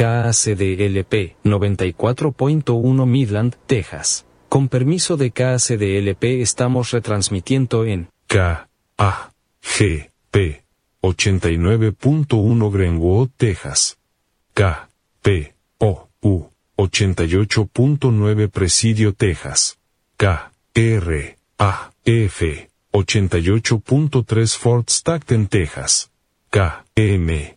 KACDLP 94.1 Midland, Texas. Con permiso de KACDLP estamos retransmitiendo en KAGP 89.1 Greenwood, Texas. KPOU 88.9 Presidio, Texas. KRAF 88.3 Fort Stockton, Texas. KMRA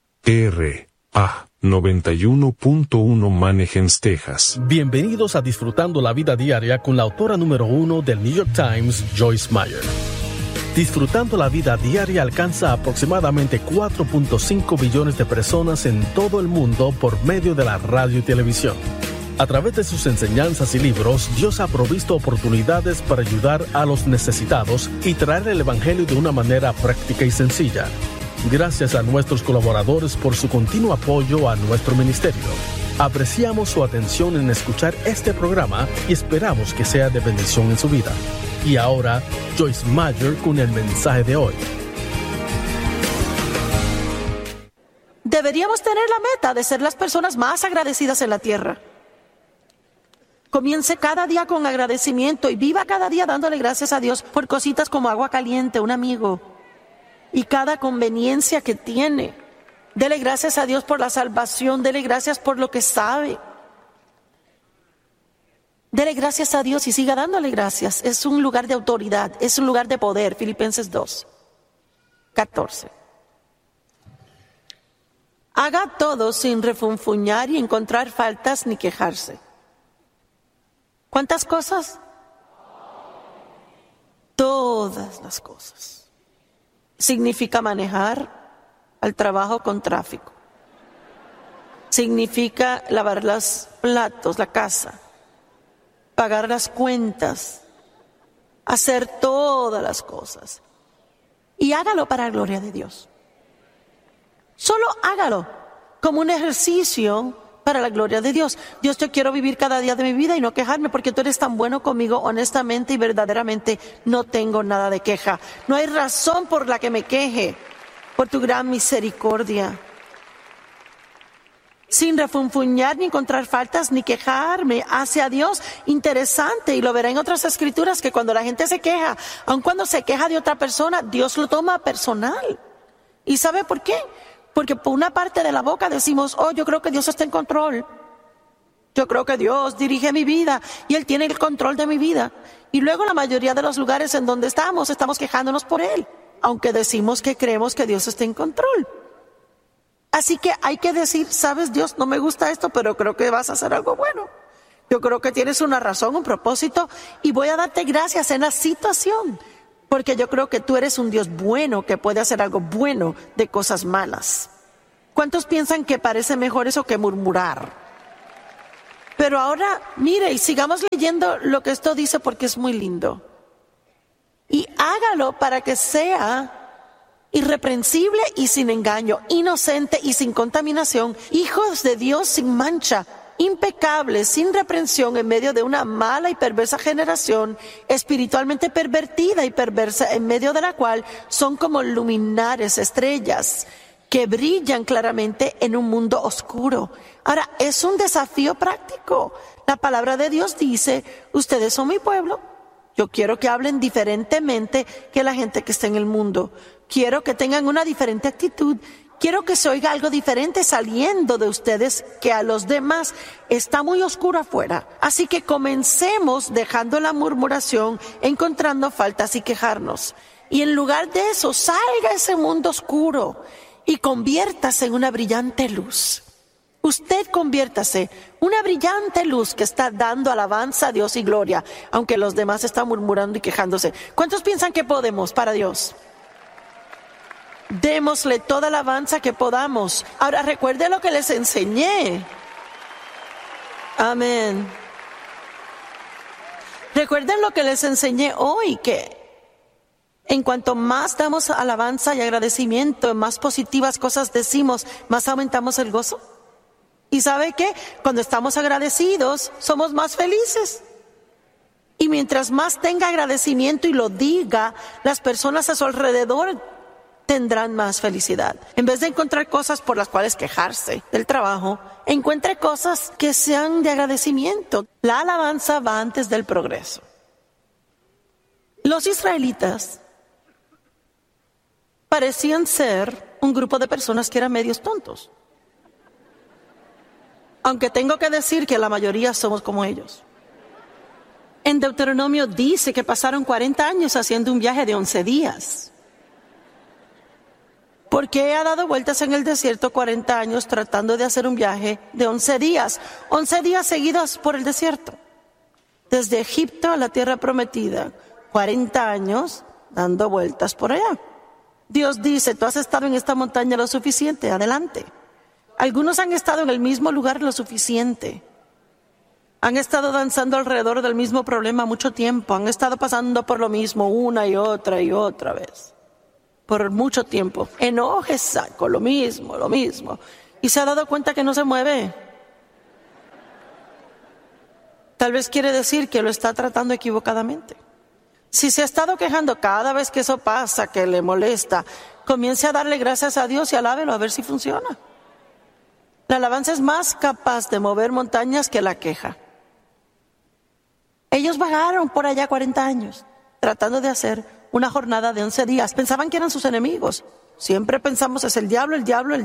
91.1 Mannheim, Texas. Bienvenidos a Disfrutando la Vida Diaria con la autora número 1 del New York Times, Joyce Meyer. Disfrutando la Vida Diaria alcanza aproximadamente 4.5 billones de personas en todo el mundo por medio de la radio y televisión. A través de sus enseñanzas y libros, Dios ha provisto oportunidades para ayudar a los necesitados y traer el Evangelio de una manera práctica y sencilla. Gracias a nuestros colaboradores por su continuo apoyo a nuestro ministerio. Apreciamos su atención en escuchar este programa y esperamos que sea de bendición en su vida. Y ahora, Joyce Meyer con el mensaje de hoy. Deberíamos tener la meta de ser las personas más agradecidas en la tierra. Comience cada día con agradecimiento y viva cada día dándole gracias a Dios por cositas como agua caliente, un amigo y cada conveniencia que tiene. Dele gracias a Dios por la salvación, dele gracias por lo que sabe. Dele gracias a Dios y siga dándole gracias. Es un lugar de autoridad, es un lugar de poder. Filipenses 2:14. Haga todo sin refunfuñar y encontrar faltas ni quejarse. ¿Cuántas cosas? Todas las cosas. Significa manejar al trabajo con tráfico. Significa lavar los platos, la casa, pagar las cuentas, hacer todas las cosas. Y hágalo para la gloria de Dios. Solo hágalo como un ejercicio para la gloria de Dios. Dios, yo quiero vivir cada día de mi vida y no quejarme porque tú eres tan bueno conmigo, honestamente y verdaderamente no tengo nada de queja. No hay razón por la que me queje, por tu gran misericordia. Sin refunfuñar ni encontrar faltas ni quejarme hacia Dios. Interesante, y lo verá en otras escrituras, que cuando la gente se queja, aun cuando se queja de otra persona, Dios lo toma personal. ¿Y sabe por qué? Porque por una parte de la boca decimos, yo creo que Dios está en control. Yo creo que Dios dirige mi vida y Él tiene el control de mi vida. Y luego la mayoría de los lugares en donde estamos quejándonos por Él, aunque decimos que creemos que Dios está en control. Así que hay que decir, sabes, Dios, no me gusta esto, pero creo que vas a hacer algo bueno. Yo creo que tienes una razón, un propósito, y voy a darte gracias en la situación. Porque yo creo que tú eres un Dios bueno que puede hacer algo bueno de cosas malas. ¿Cuántos piensan que parece mejor eso que murmurar? Pero ahora, mire, y sigamos leyendo lo que esto dice porque es muy lindo. Y hágalo para que sea irreprensible y sin engaño, inocente y sin contaminación, hijos de Dios sin mancha, impecables, sin reprensión en medio de una mala y perversa generación, espiritualmente pervertida y perversa, en medio de la cual son como luminares, estrellas, que brillan claramente en un mundo oscuro. Ahora, es un desafío práctico. La palabra de Dios dice, ustedes son mi pueblo. Yo quiero que hablen diferentemente que la gente que está en el mundo. Quiero que tengan una diferente actitud. Quiero que se oiga algo diferente saliendo de ustedes que a los demás. Está muy oscuro afuera. Así que comencemos dejando la murmuración, encontrando faltas y quejarnos. Y en lugar de eso, salga ese mundo oscuro y conviértase en una brillante luz. Usted conviértase una brillante luz que está dando alabanza a Dios y gloria, aunque los demás están murmurando y quejándose. ¿Cuántos piensan que podemos para Dios? Démosle toda la alabanza que podamos. Ahora recuerde lo que les enseñé. Amén. Recuerden lo que les enseñé hoy, que en cuanto más damos alabanza y agradecimiento, más positivas cosas decimos, más aumentamos el gozo. ¿Y sabe qué? Cuando estamos agradecidos, somos más felices. Y mientras más tenga agradecimiento y lo diga, las personas a su alrededor tendrán más felicidad. En vez de encontrar cosas por las cuales quejarse del trabajo, encuentre cosas que sean de agradecimiento. La alabanza va antes del progreso. Los israelitas parecían ser un grupo de personas que eran medios tontos. Aunque tengo que decir que la mayoría somos como ellos. En Deuteronomio dice que pasaron 40 años haciendo un viaje de 11 días. ¿Por qué ha dado vueltas en el desierto 40 años tratando de hacer un viaje de 11 días? 11 días seguidos por el desierto. Desde Egipto a la tierra prometida, 40 años dando vueltas por allá. Dios dice, tú has estado en esta montaña lo suficiente, adelante. Algunos han estado en el mismo lugar lo suficiente. Han estado danzando alrededor del mismo problema mucho tiempo. Han estado pasando por lo mismo una y otra vez. Por mucho tiempo. Enójese con lo mismo. Y se ha dado cuenta que no se mueve. Tal vez quiere decir que lo está tratando equivocadamente. Si se ha estado quejando cada vez que eso pasa, que le molesta, comience a darle gracias a Dios y alábelo a ver si funciona. La alabanza es más capaz de mover montañas que la queja. Ellos vagaron por allá 40 años, tratando de hacer una jornada de 11 días. Pensaban que eran sus enemigos. Siempre pensamos es el diablo.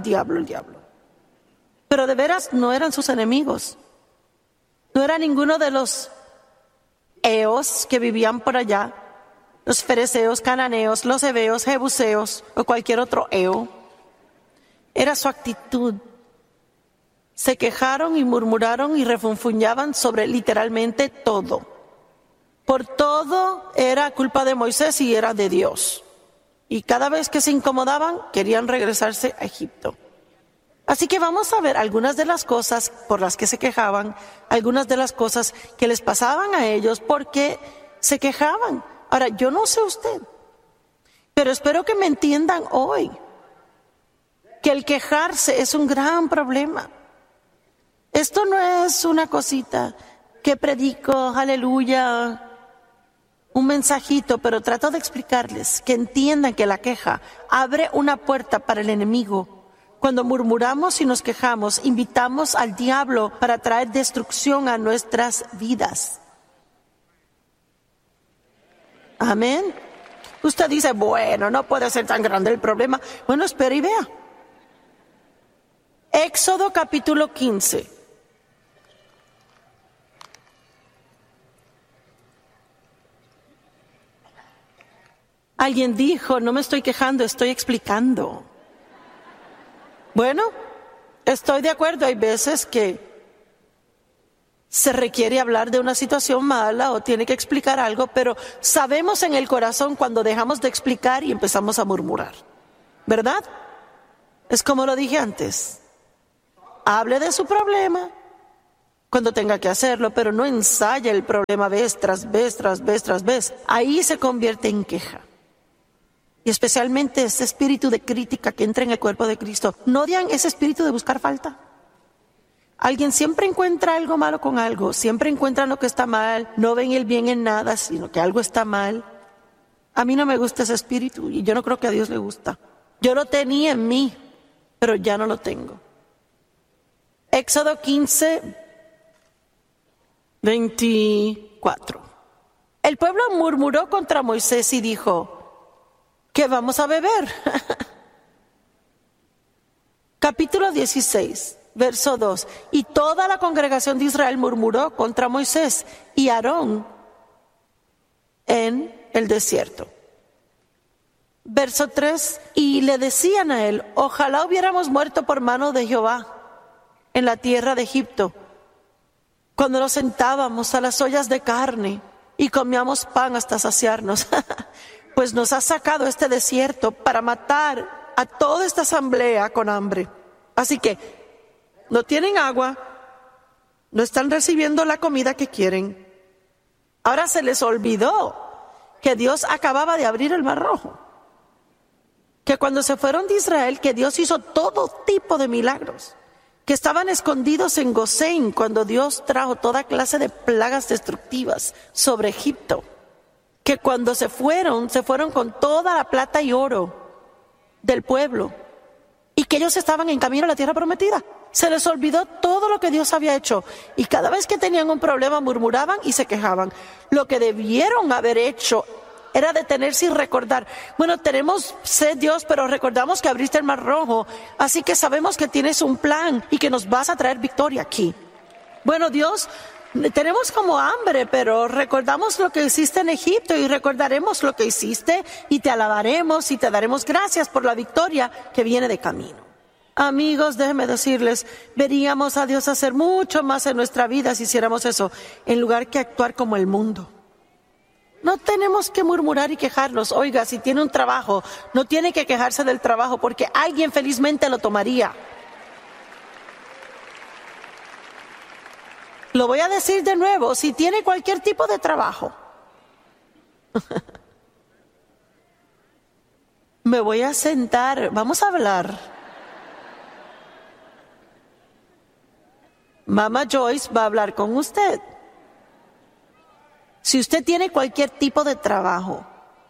Pero de veras no eran sus enemigos. No era ninguno de los eos que vivían por allá, los fereceos, cananeos, los heveos, jebuseos o cualquier otro eo. Era su actitud. Se quejaron y murmuraron y refunfuñaban sobre literalmente todo. Por todo era culpa de Moisés y era de Dios. Y cada vez que se incomodaban, querían regresarse a Egipto. Así que vamos a ver algunas de las cosas por las que se quejaban, algunas de las cosas que les pasaban a ellos porque se quejaban. Ahora, yo no sé usted, pero espero que me entiendan hoy que el quejarse es un gran problema. Esto no es una cosita que predico, aleluya, un mensajito, pero trato de explicarles que entiendan que la queja abre una puerta para el enemigo. Cuando murmuramos y nos quejamos, invitamos al diablo para traer destrucción a nuestras vidas. Amén. Usted dice, bueno, no puede ser tan grande el problema. Bueno, espera y vea. Éxodo capítulo 15. Alguien dijo, no me estoy quejando, estoy explicando. Bueno, estoy de acuerdo, hay veces que se requiere hablar de una situación mala o tiene que explicar algo, pero sabemos en el corazón cuando dejamos de explicar y empezamos a murmurar, ¿verdad? Es como lo dije antes, hable de su problema cuando tenga que hacerlo, pero no ensaye el problema vez tras vez. Ahí se convierte en queja. Y especialmente ese espíritu de crítica que entra en el cuerpo de Cristo. ¿No odian ese espíritu de buscar falta? Alguien siempre encuentra algo malo con algo, siempre encuentra lo que está mal, no ven el bien en nada, sino que algo está mal. A mí no me gusta ese espíritu y yo no creo que a Dios le gusta. Yo lo tenía en mí, pero ya no lo tengo. Éxodo 15, 24. El pueblo murmuró contra Moisés y dijo, ¿qué vamos a beber? Capítulo 16, verso 2. Y toda la congregación de Israel murmuró contra Moisés y Aarón en el desierto. Verso 3. Y le decían a él, ojalá hubiéramos muerto por mano de Jehová en la tierra de Egipto, cuando nos sentábamos a las ollas de carne y comíamos pan hasta saciarnos. Pues nos ha sacado este desierto para matar a toda esta asamblea con hambre. Así que no tienen agua, no están recibiendo la comida que quieren. Ahora se les olvidó que Dios acababa de abrir el Mar Rojo. Que cuando se fueron de Israel, que Dios hizo todo tipo de milagros. Que estaban escondidos en Gosén cuando Dios trajo toda clase de plagas destructivas sobre Egipto. Que cuando se fueron con toda la plata y oro. del pueblo y que ellos estaban en camino a la tierra prometida. Se les olvidó todo lo que Dios había hecho y cada vez que tenían un problema murmuraban y se quejaban. Lo que debieron haber hecho era detenerse y recordar, bueno, tenemos sed, Dios, pero recordamos que abriste el mar rojo, así que sabemos que tienes un plan y que nos vas a traer victoria aquí. Bueno, Dios, tenemos como hambre, pero recordamos lo que hiciste en Egipto y recordaremos lo que hiciste y te alabaremos y te daremos gracias por la victoria que viene de camino. Amigos, déjenme decirles, veríamos a Dios hacer mucho más en nuestra vida si hiciéramos eso, en lugar que actuar como el mundo. No tenemos que murmurar y quejarnos. Oiga, si tiene un trabajo, no tiene que quejarse del trabajo porque alguien felizmente lo tomaría. Lo voy a decir de nuevo, si tiene cualquier tipo de trabajo. Me voy a sentar, vamos a hablar. Mamá Joyce va a hablar con usted. Si usted tiene cualquier tipo de trabajo.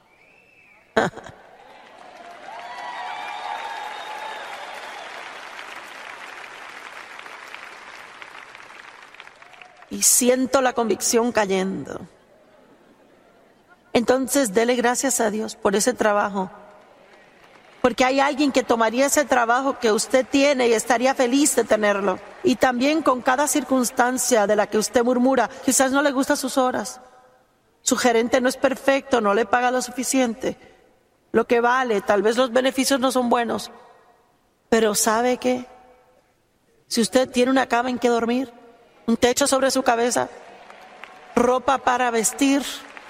Y siento la convicción cayendo. Entonces, dele gracias a Dios por ese trabajo. Porque hay alguien que tomaría ese trabajo que usted tiene y estaría feliz de tenerlo. Y también con cada circunstancia de la que usted murmura, quizás no le gustan sus horas. Su gerente no es perfecto, no le paga lo suficiente. Lo que vale, tal vez los beneficios no son buenos. Pero ¿sabe qué? Si usted tiene una cama en que dormir, un techo sobre su cabeza, ropa para vestir,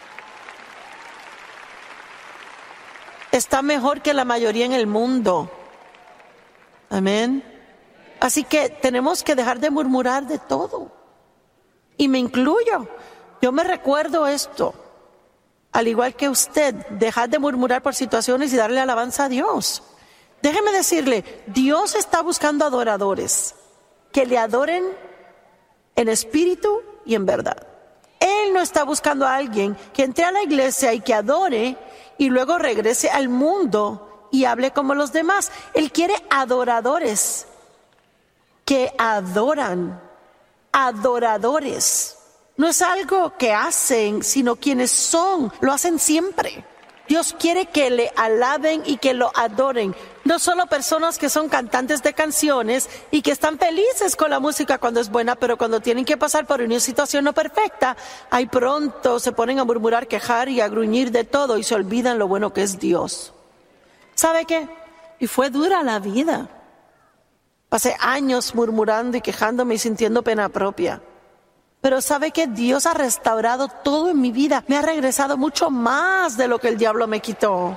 está mejor que la mayoría en el mundo. Amén. Así que tenemos que dejar de murmurar de todo. Y me incluyo. Yo me recuerdo esto. Al igual que usted, dejar de murmurar por situaciones y darle alabanza a Dios. Déjeme decirle, Dios está buscando adoradores que le adoren en espíritu y en verdad. Él no está buscando a alguien que entre a la iglesia y que adore y luego regrese al mundo y hable como los demás. Él quiere adoradores que adoran, adoradores. No es algo que hacen, sino quienes son, lo hacen siempre. Dios quiere que le alaben y que lo adoren. No solo personas que son cantantes de canciones y que están felices con la música cuando es buena, pero cuando tienen que pasar por una situación no perfecta, ahí pronto se ponen a murmurar, quejar y a gruñir de todo y se olvidan lo bueno que es Dios. ¿Sabe qué? Y fue dura la vida. Pasé años murmurando y quejándome y sintiendo pena propia. Pero ¿sabe qué? Dios ha restaurado todo en mi vida. Me ha regresado mucho más de lo que el diablo me quitó.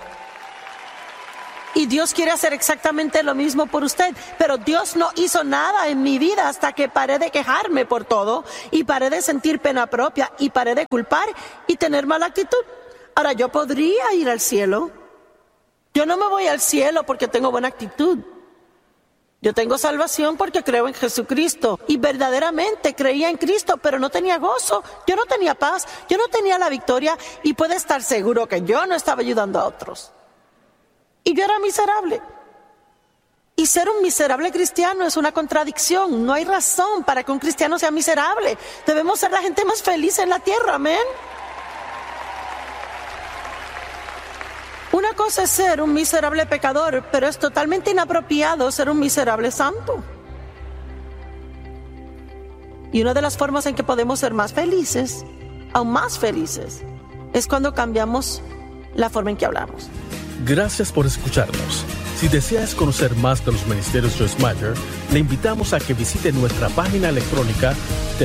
Y Dios quiere hacer exactamente lo mismo por usted. Pero Dios no hizo nada en mi vida hasta que paré de quejarme por todo. Y paré de sentir pena propia. Y paré de culpar y tener mala actitud. Ahora, yo podría ir al cielo. Yo no me voy al cielo porque tengo buena actitud. Yo tengo salvación porque creo en Jesucristo y verdaderamente creía en Cristo, pero no tenía gozo, yo no tenía paz, yo no tenía la victoria y puede estar seguro que yo no estaba ayudando a otros. Y yo era miserable. Y ser un miserable cristiano es una contradicción, no hay razón para que un cristiano sea miserable. Debemos ser la gente más feliz en la tierra, amén. Una cosa es ser un miserable pecador, pero es totalmente inapropiado ser un miserable santo. Y una de las formas en que podemos ser más felices, aún más felices, es cuando cambiamos la forma en que hablamos. Gracias por escucharnos. Si deseas conocer más de los ministerios Joyce Meyer, le invitamos a que visite nuestra página electrónica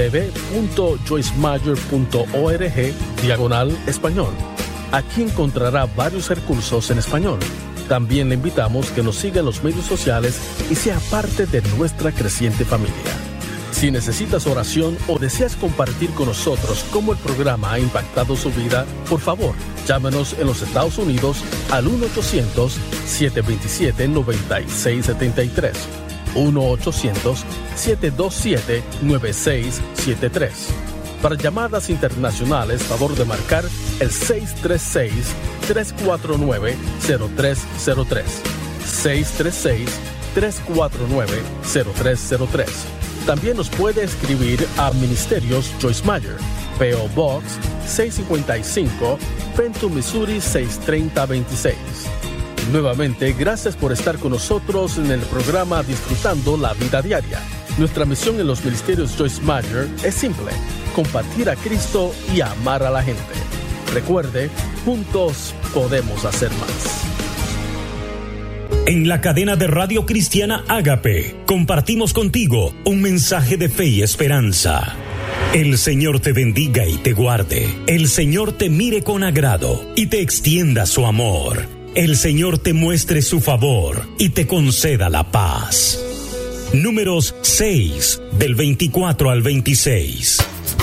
tv.joycemeyer.org/español. Aquí encontrará varios recursos en español. También le invitamos que nos siga en los medios sociales y sea parte de nuestra creciente familia. Si necesitas oración o deseas compartir con nosotros cómo el programa ha impactado su vida, por favor, llámenos en los Estados Unidos al 1-800-727-9673. 1-800-727-9673. Para llamadas internacionales, favor de marcar el 636-349-0303. 636-349-0303. También nos puede escribir a Ministerios Joyce Meyer, P.O. Box 655, Fenton, Missouri 63026. Nuevamente, gracias por estar con nosotros en el programa Disfrutando la Vida Diaria. Nuestra misión en los Ministerios Joyce Meyer es simple: compartir a Cristo y amar a la gente. Recuerde, juntos podemos hacer más. En la cadena de radio cristiana Ágape, compartimos contigo un mensaje de fe y esperanza. El Señor te bendiga y te guarde. El Señor te mire con agrado y te extienda su amor. El Señor te muestre su favor y te conceda la paz. Números 6, del 24 al 26.